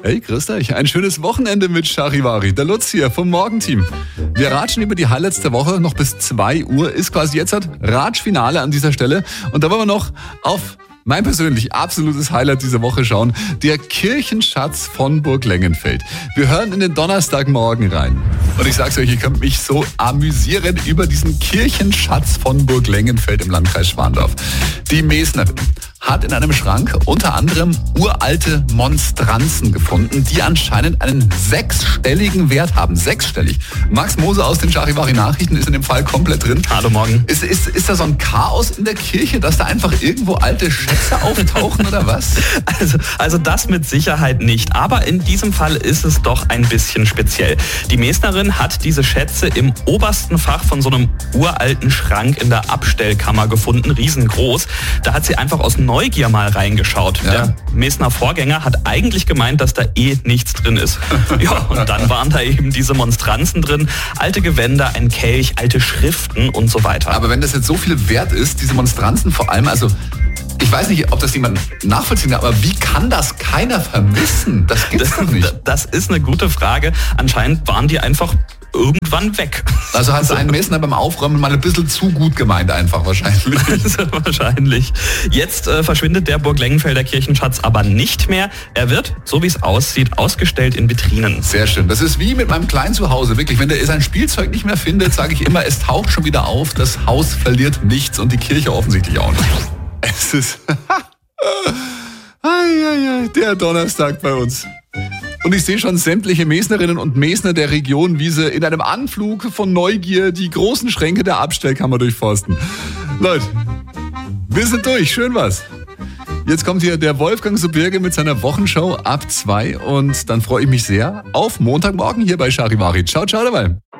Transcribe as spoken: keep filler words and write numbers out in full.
Hey, grüß euch. Ein schönes Wochenende mit Charivari. Der Lutz hier vom Morgenteam. Wir ratschen über die Highlights der Woche. Noch bis zwei Uhr ist quasi jetzt halt Ratschfinale an dieser Stelle. Und da wollen wir noch auf mein persönlich absolutes Highlight dieser Woche schauen. Der Kirchenschatz von Burg Lengenfeld. Wir hören in den Donnerstagmorgen rein. Und ich sag's euch, ihr könnt mich so amüsieren über diesen Kirchenschatz von Burg Lengenfeld im Landkreis Schwandorf. Die Mesnerin hat in einem Schrank unter anderem uralte Monstranzen gefunden, die anscheinend einen sechsstelligen Wert haben. Sechsstellig. Max Moser aus den Charivari Nachrichten ist in dem Fall komplett drin. Hallo, morgen. Ist, ist, ist da so ein Chaos in der Kirche, dass da einfach irgendwo alte Schätze auftauchen oder was? Also, also das mit Sicherheit nicht. Aber in diesem Fall ist es doch ein bisschen speziell. Die Mesnerin hat diese Schätze im obersten Fach von so einem uralten Schrank in der Abstellkammer gefunden, riesengroß. Da hat sie einfach aus Neugier mal reingeschaut. Ja. Der Mesner Vorgänger hat eigentlich gemeint, dass da eh nichts drin ist. Ja, und dann waren da eben diese Monstranzen drin, alte Gewänder, ein Kelch, alte Schriften und so weiter. Aber wenn das jetzt so viel wert ist, diese Monstranzen vor allem, also ich weiß nicht, ob das jemand nachvollziehen kann, aber wie kann das keiner vermissen? Das gibt's das, doch nicht. Das ist eine gute Frage. Anscheinend waren die einfach irgendwann weg. Also hat es ein Messner beim Aufräumen mal ein bisschen zu gut gemeint einfach wahrscheinlich. Wahrscheinlich. Jetzt äh, verschwindet der Burg Lengenfelder Kirchenschatz aber nicht mehr. Er wird, so wie es aussieht, ausgestellt in Vitrinen. Sehr schön. Das ist wie mit meinem kleinen Zuhause. Wirklich, wenn der sein Spielzeug nicht mehr findet, sage ich immer, es taucht schon wieder auf. Das Haus verliert nichts und die Kirche offensichtlich auch nicht. Es ist der Donnerstag bei uns. Und ich sehe schon sämtliche Mesnerinnen und Mesner der Region, wie sie in einem Anflug von Neugier die großen Schränke der Abstellkammer durchforsten. Leute, wir sind durch. Schön was. Jetzt kommt hier der Wolfgang Subirge mit seiner Wochenshow ab zwei und dann freue ich mich sehr auf Montagmorgen hier bei Charivari. Ciao, ciao dabei.